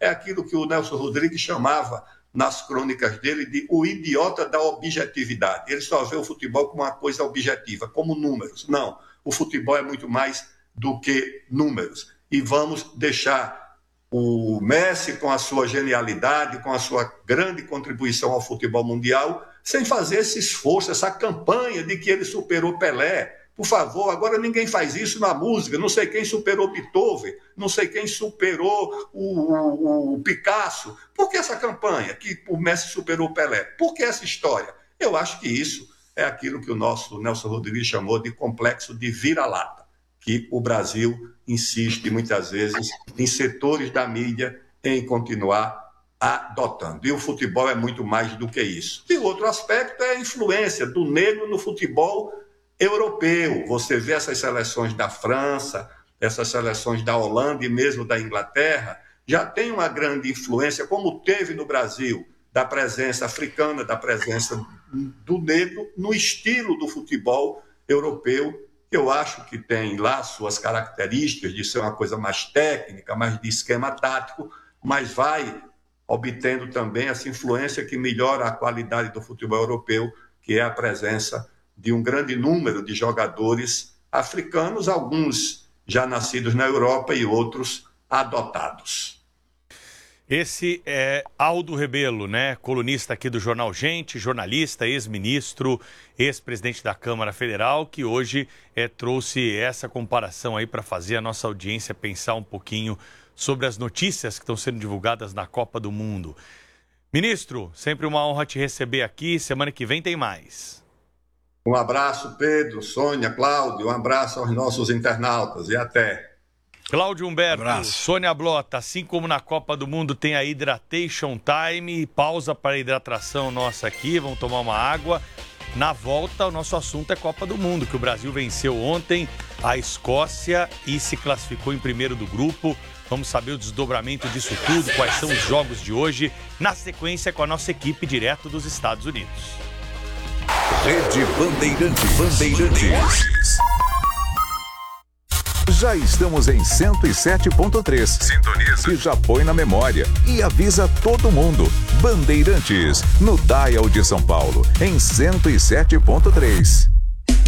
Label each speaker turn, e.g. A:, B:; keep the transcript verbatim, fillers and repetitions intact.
A: é aquilo que o Nelson Rodrigues chamava nas crônicas dele de o idiota da objetividade. Ele só vê o futebol como uma coisa objetiva, como números. Não, o futebol é muito mais do que números. E vamos deixar o Messi, com a sua genialidade, com a sua grande contribuição ao futebol mundial, sem fazer esse esforço, essa campanha de que ele superou Pelé. Por favor, agora ninguém faz isso na música, não sei quem superou Beethoven, não sei quem superou o, o, o Picasso. Por que essa campanha que o Messi superou Pelé? Por que essa história? Eu acho que isso é aquilo que o nosso Nelson Rodrigues chamou de complexo de vira-lata, que o Brasil insiste muitas vezes em setores da mídia em continuar adotando. E o futebol é muito mais do que isso. E outro aspecto é a influência do negro no futebol europeu. Você vê essas seleções da França, essas seleções da Holanda e mesmo da Inglaterra, já tem uma grande influência, como teve no Brasil, da presença africana, da presença do negro no estilo do futebol europeu, que eu acho que tem lá suas características de ser uma coisa mais técnica, mais de esquema tático, mas vai obtendo também essa influência que melhora a qualidade do futebol europeu, que é a presença de um grande número de jogadores africanos, alguns já nascidos na Europa e outros adotados.
B: Esse é Aldo Rebelo, né? Colunista aqui do Jornal Gente, jornalista, ex-ministro, ex-presidente da Câmara Federal, que hoje é, trouxe essa comparação aí para fazer a nossa audiência pensar um pouquinho sobre as notícias que estão sendo divulgadas na Copa do Mundo. Ministro, sempre uma honra te receber aqui. Semana que vem tem mais.
A: Um abraço, Pedro, Sônia, Cláudio, um abraço aos nossos internautas e até.
B: Cláudio Humberto,
C: abraço.
B: Sônia Blota, assim como na Copa do Mundo tem a Hydration Time, pausa para a hidratação nossa aqui, vamos tomar uma água. Na volta, o nosso assunto é Copa do Mundo, que o Brasil venceu ontem a Escócia e se classificou em primeiro do grupo. Vamos saber o desdobramento disso tudo, quais são os jogos de hoje, na sequência com a nossa equipe direto dos Estados Unidos.
D: Rede Bandeirantes. Bandeirantes. Já estamos em cento e sete ponto três. Sintoniza. Que já põe na memória e avisa todo mundo. Bandeirantes, no Dial de São Paulo, em cento e sete ponto três.